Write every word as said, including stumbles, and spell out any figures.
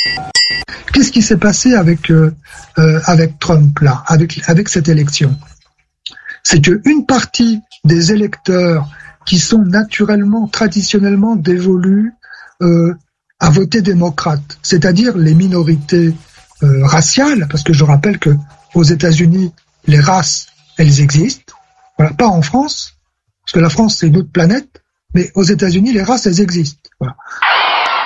Qu'est-ce qui s'est passé avec euh, euh, avec Trump là, avec avec cette élection? C'est que une partie des électeurs qui sont naturellement, traditionnellement dévolus euh, à voter démocrate, c'est-à-dire les minorités euh, raciales, parce que je rappelle que aux États-Unis les races elles existent, voilà, pas en France, parce que la France c'est une autre planète, mais aux États-Unis les races elles existent. Voilà.